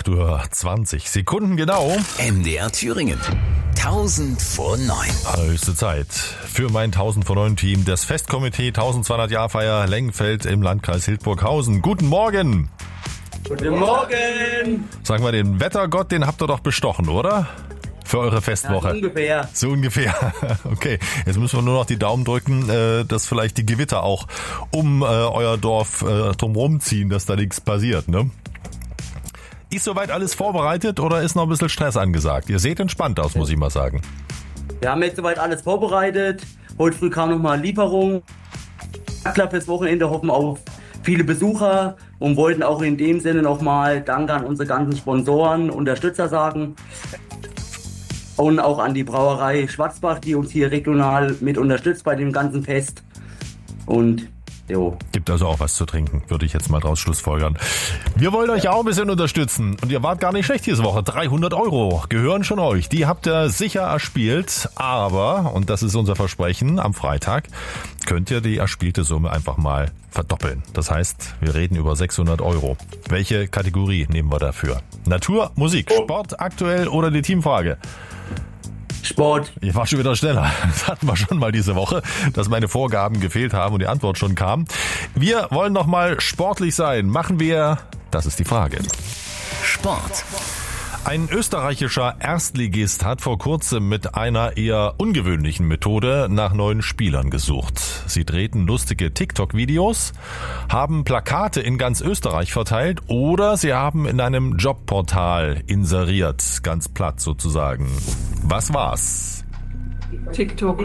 8:20 Uhr genau. MDR Thüringen. 1000 vor 9. Höchste Zeit für mein 1000 vor 9 Team, das Festkomitee 1200 Jahrfeier Lengenfeld im Landkreis Hildburghausen. Guten Morgen. Guten Morgen. Sag mal, den Wettergott, den habt ihr doch bestochen, oder? Für eure Festwoche. Ja, ungefähr. So ungefähr. Okay, jetzt müssen wir nur noch die Daumen drücken, dass vielleicht die Gewitter auch um euer Dorf drumherum ziehen, dass da nichts passiert, ne? Ist soweit alles vorbereitet oder ist noch ein bisschen Stress angesagt? Ihr seht entspannt aus, muss ich mal sagen. Wir haben jetzt soweit alles vorbereitet. Heute früh kam nochmal Lieferung. Klar, fürs Wochenende hoffen auf viele Besucher und wollten auch in dem Sinne nochmal Danke an unsere ganzen Sponsoren, Unterstützer sagen. Und auch an die Brauerei Schwarzbach, die uns hier regional mit unterstützt bei dem ganzen Fest. Und jo. Gibt also auch was zu trinken, würde ich jetzt mal draus schlussfolgern. Wir wollen euch auch ein bisschen unterstützen und ihr wart gar nicht schlecht diese Woche. 300 € gehören schon euch. Die habt ihr sicher erspielt, aber, und das ist unser Versprechen, am Freitag könnt ihr die erspielte Summe einfach mal verdoppeln. Das heißt, wir reden über 600 €. Welche Kategorie nehmen wir dafür? Natur, Musik, Sport, aktuell oder die Teamfrage? Sport. Ich war schon wieder schneller. Das hatten wir schon mal diese Woche, dass meine Vorgaben gefehlt haben und die Antwort schon kam. Wir wollen noch mal sportlich sein. Machen wir, das ist die Frage. Sport. Ein österreichischer Erstligist hat vor kurzem mit einer eher ungewöhnlichen Methode nach neuen Spielern gesucht. Sie drehten lustige TikTok-Videos, haben Plakate in ganz Österreich verteilt oder sie haben in einem Jobportal inseriert, ganz platt sozusagen. Was war's? TikTok.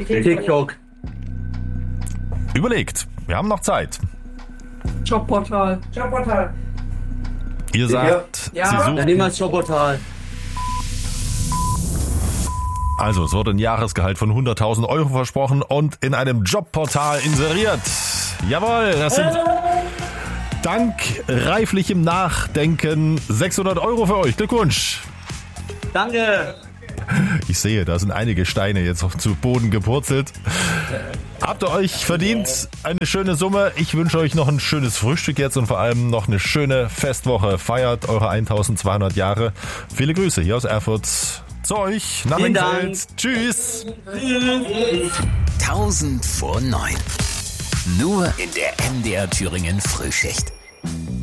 Überlegt, wir haben noch Zeit. Jobportal. Ihr sagt, Ja. Sie Dann suchen... nehmen wir das Jobportal. Also, es wurde ein Jahresgehalt von 100.000 € versprochen und in einem Jobportal inseriert. Jawohl, das sind dank reiflichem Nachdenken 600 € für euch. Glückwunsch. Danke. Ich sehe, da sind einige Steine jetzt auch zu Boden gepurzelt. Habt ihr euch verdient? Eine schöne Summe. Ich wünsche euch noch ein schönes Frühstück jetzt und vor allem noch eine schöne Festwoche. Feiert eure 1200 Jahre. Viele Grüße hier aus Erfurt zu euch nach Vielen Lengenfeld. Tschüss. 1000 vor 9. Nur in der MDR Thüringen Frühschicht.